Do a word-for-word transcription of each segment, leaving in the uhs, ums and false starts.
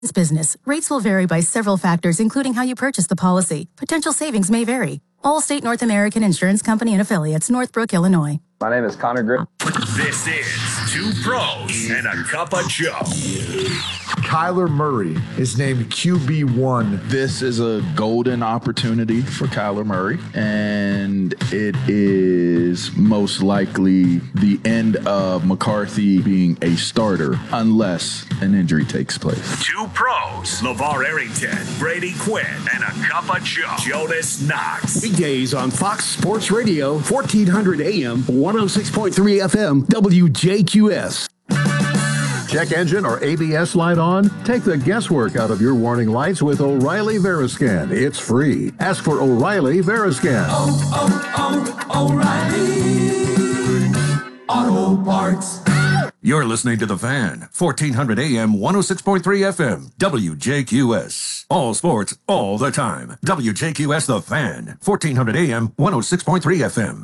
This business. Rates will vary by several factors, including how you purchase the policy. Potential savings may vary. Allstate North American Insurance Company and Affiliates, Northbrook, Illinois. My name is Connor Griffin. This is Two Pros and a Cup of Joe. Kyler Murray is named Q B one. This is a golden opportunity for Kyler Murray, and it is most likely the end of McCarthy being a starter unless an injury takes place. Two Pros, LeVar Arrington, Brady Quinn, and a Cup of Joe, Jonas Knox. Weekdays on Fox Sports Radio, fourteen hundred A M, one oh six point three F M, W J Q S. Check engine or A B S light on? Take the guesswork out of your warning lights with O'Reilly Veriscan. It's free. Ask for O'Reilly Veriscan. Oh, oh, oh, O'Reilly Auto Parts. You're listening to The Fan, fourteen hundred A M, one oh six point three F M, W J Q S. All sports, all the time. W J Q S The Fan, fourteen hundred A M, one oh six point three F M.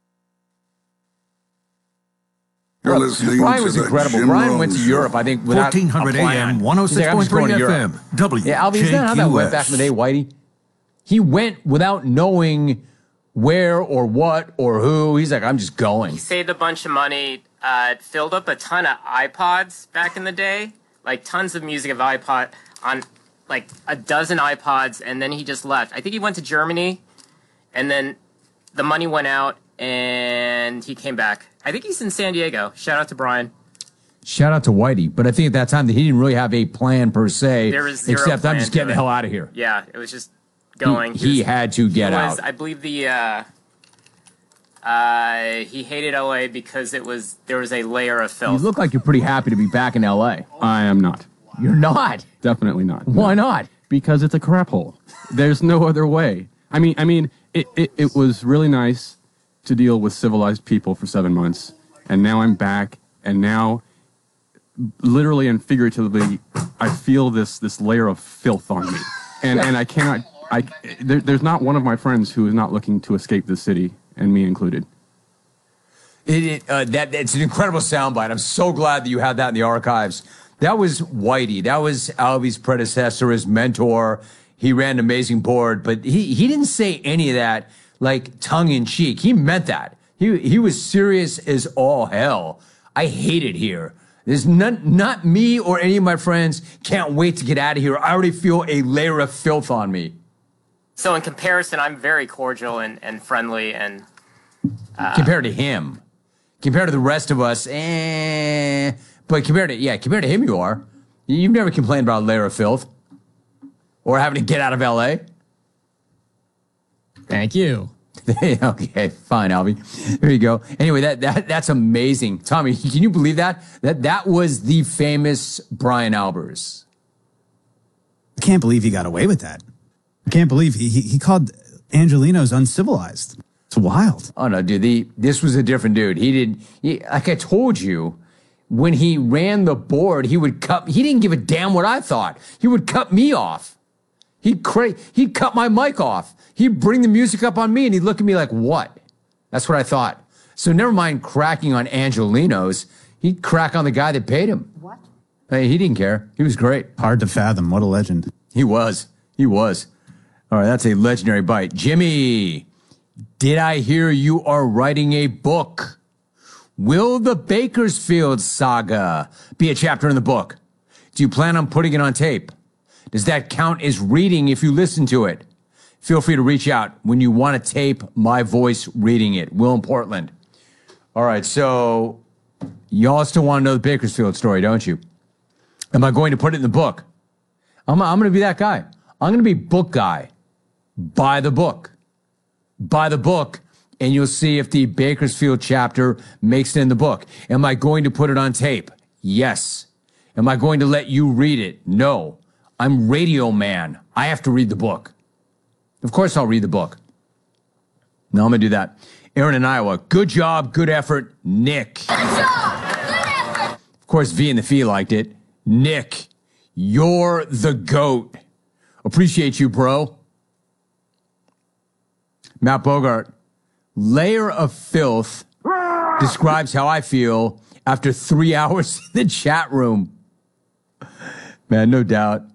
You're listening Brian to was the incredible. Jim Brian Rome went to Show. Europe, I think, without fourteen hundred a A plan. M, one oh six point three F M, W J Q S. Yeah, Alvin, isn't that how that went back in the day, Whitey? He went without knowing where or what or who. He's like, I'm just going. He saved a bunch of money, uh, filled up a ton of iPods back in the day, like tons of music of iPod on like a dozen iPods, and then he just left. I think he went to Germany, and then the money went out, and he came back. I think he's in San Diego. Shout out to Brian. Shout out to Whitey. But I think at that time that he didn't really have a plan per se, There was zero except I'm plan just to getting the it. hell out of here. Yeah, it was just going. He, he was- had to get he was, out. I believe the uh, uh, he hated L A because it was there was a layer of You filth. look like you're pretty happy to be back in L A. I am not. You're not. Definitely not. Why not? Because it's a crap hole. There's no other way. I mean, I mean, it, it, it was really nice to deal with civilized people for seven months, and now I'm back, and now, literally and figuratively, I feel this this layer of filth on me, and and I cannot. I there, there's not one of my friends who is not looking to escape the city, and me included. It, it, uh, that it's an incredible soundbite. I'm so glad that you had that in the archives. That was Whitey. That was Alvy's predecessor, his mentor. He ran an amazing board, but he he didn't say any of that like tongue in cheek. He meant that. He he was serious as all hell. I hate it here. There's not not me or any of my friends can't wait to get out of here. I already feel a layer of filth on me. So in comparison, I'm very cordial and, and friendly and uh, Compared to him. Compared to the rest of us, eh. But compared to, yeah, compared to him, you are. You've never complained about a layer of filth. Or having to get out of L A. Thank you. Okay, fine, Albie. There you go. Anyway, that, that that's amazing. Tommy, can you believe that? That that was the famous Brian Albers. I can't believe he got away with that. I can't believe he he, he called Angelinos uncivilized. It's wild. Oh, no, dude. The, this was a different dude. He did, he, like I told you, when he ran the board, he would cut, he didn't give a damn what I thought. He would cut me off. He'd, cra- he'd cut my mic off. He'd bring the music up on me, and he'd look at me like, what? That's what I thought. So never mind cracking on Angelinos. He'd crack on the guy that paid him. What? Hey, he didn't care. He was great. Hard to fathom. What a legend. He was. He was. All right, that's a legendary bite. Jimmy, did I hear you are writing a book? Will the Bakersfield saga be a chapter in the book? Do you plan on putting it on tape? Does that count as reading if you listen to it? Feel free to reach out when you want to tape my voice reading it. Will in Portland. All right, so y'all still want to know the Bakersfield story, don't you? Am I going to put it in the book? I'm, I'm going to be that guy. I'm going to be book guy. Buy the book. Buy the book, and you'll see if the Bakersfield chapter makes it in the book. Am I going to put it on tape? Yes. Am I going to let you read it? No. I'm radio man. I have to read the book. Of course I'll read the book. No, I'm going to do that. Aaron in Iowa. Good job, good effort, Nick. Good job, good effort. Of course, V and the Fee liked it. Nick, you're the GOAT. Appreciate you, bro. Matt Bogart. Layer of filth describes how I feel after three hours in the chat room. Man, no doubt.